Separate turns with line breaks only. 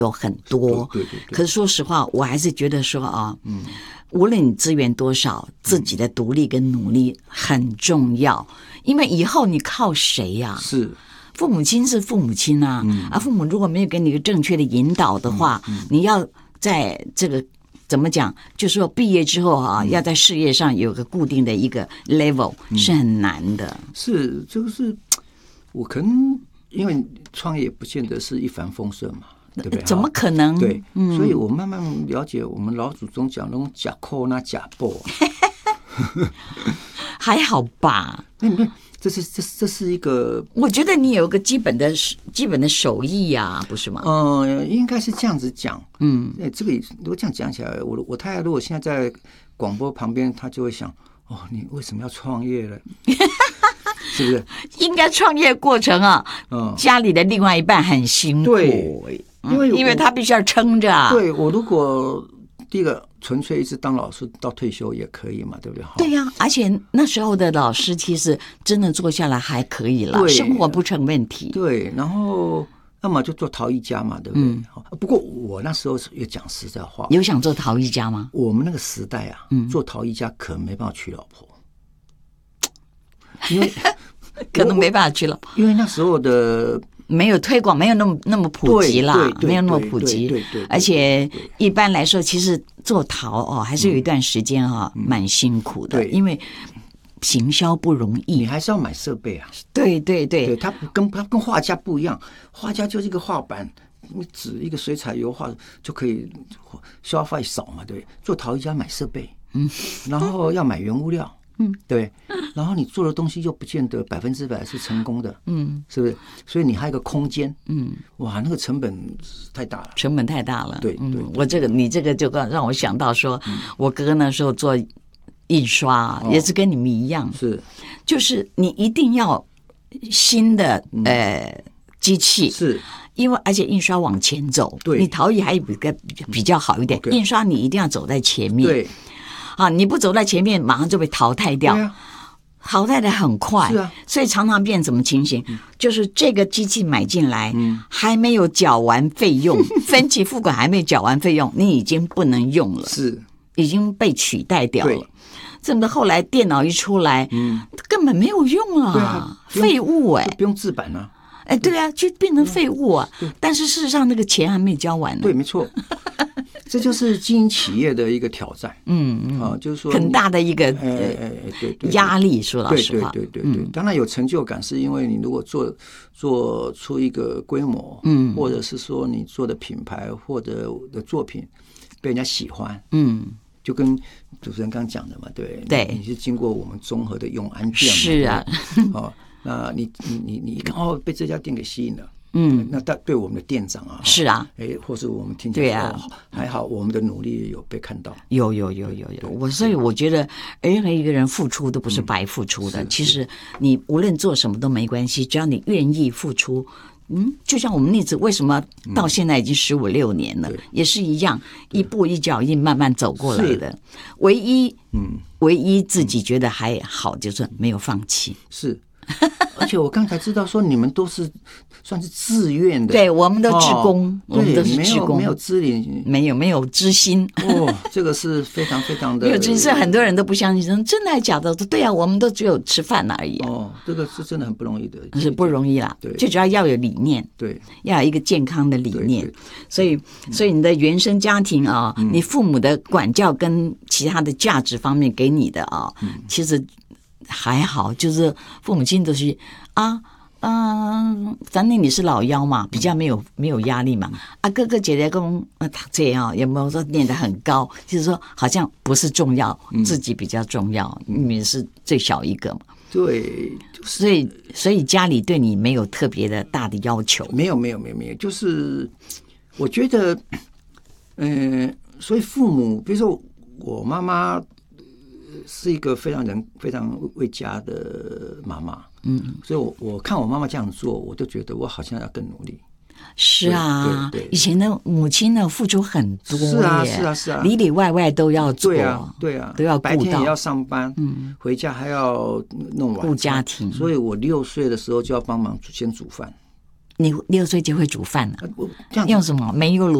有很多，
对。
可是说实话，我还是觉得说啊，无论你资源多少，自己的独立跟努力很重要，因为以后你靠谁呀？
是。
父母亲是父母亲啊，父母如果没有给你一个正确的引导的话，你要在这个怎么讲，就是说毕业之后啊，要在事业上有个固定的一个 level 是很难的。
是，就是我可能因为创业不见得是一帆风顺嘛，对不对？
怎么可能？
对，所以我慢慢了解我们老祖宗讲那种假扣那假报，
还好吧？
这是一个，
我觉得你有一个基本的手艺啊，不是吗？
应该是这样子讲。这个如果这样讲起来，我太太如果现在在广播旁边，她就会想：哦，你为什么要创业了？是不是？
应该创业过程啊，家里的另外一半很辛苦，
对，
因为他必须要撑着啊。
对，我如果第一个纯粹一直当老师到退休也可以嘛，对不对？
对呀，而且那时候的老师其实真的做下来还可以了，生活不成问题。
对，然后要么就做陶艺家嘛，对不对？不过我那时候也讲实在话，
有想做陶艺家吗？
我们那个时代啊，做陶艺家可没办法娶老婆，因为
可能没办法娶老婆，
因为那时候的。
没有推广，没有那么普及啦，没有那么普及。
对，
而且一般来说，其实做陶还是有一段时间蛮辛苦的，因为行销不容易，
你还是要买设备啊。
对，
它跟画家不一样，画家就是一个画板，你纸一个水彩油画就可以，消费少嘛，对不对？做陶艺家买设备，然后要买原物料。对，然后你做的东西又不见得100%是成功的，是不是？所以你还有一个空间，哇，那个成本太大了，
成本太大了。
对，
你这个就让我想到说，我哥哥那时候做印刷也是跟你们一样，就是你一定要新的机器，
是
因为而且印刷往前走，你陶艺还比较好一点，印刷你一定要走在前面，
对。
你不走在前面，马上就被淘汰掉，淘汰的很快。
是啊，
所以常常变什么情形？就是这个机器买进来，还没有缴完费用，分期付款还没有缴完费用，你已经不能用了，
是
已经被取代掉了。这么的后来电脑一出来，根本没有用了，废物
不用制版啊。
对啊，就变成废物啊。但是事实上，那个钱还没交完呢。
对，没错。这就是经营企业的一个挑战，就是说
很大的一个压力。说老实话，
对，当然有成就感，是因为你如果做出一个规模，或者是说你做的品牌或者的作品被人家喜欢，就跟主持人刚讲的嘛，对，你是经过我们综合的永安店嘛，
是啊，
那你刚好被这家店给吸引了。那对我们的店长啊，
是啊，
或是我们听起来还好，我们的努力有被看到，
有，所以我觉得任何一个人付出都不是白付出的。其实你无论做什么都没关系，只要你愿意付出。就像我们例子，为什么到现在已经15、16年了，也是一样，一步一脚印慢慢走过来的。唯一自己觉得还好，就是没有放弃。
是。而且我刚才知道说你们都是算是自愿的，
对，我们都志工，我们都是志工，
没有资领，
没有知心。
这个是非常非常的
没有知心，很多人都不相信，说真的还假的？对啊，我们都只有吃饭而已。
这个是真的很不容易的，
是不容易啦。对，最主要有理念，
对，
要有一个健康的理念。所以你的原生家庭啊，你父母的管教跟其他的价值方面给你的啊，其实。还好，就是父母亲都是反正你是老幺嘛，比较没有压力嘛。哥哥姐姐跟他这样有没有说念得很高？就是说好像不是重要，自己比较重要，你是最小一个嘛。
对，
所以家里对你没有特别的大的要求。
没有，就是我觉得，所以父母，比如说我妈妈。是一个非常为家的妈妈，所以我看我妈妈这样做，我就觉得我好像要更努力。
是啊，对，以前的母亲呢付出很多，
是啊，
里里外外都要做，
对啊，
都要顾到，
白天也要上班，回家还要弄晚餐，
顾家庭。
所以我6岁的时候就要帮忙先煮饭。
你60岁就会煮饭了？
这样子
用什么？煤油炉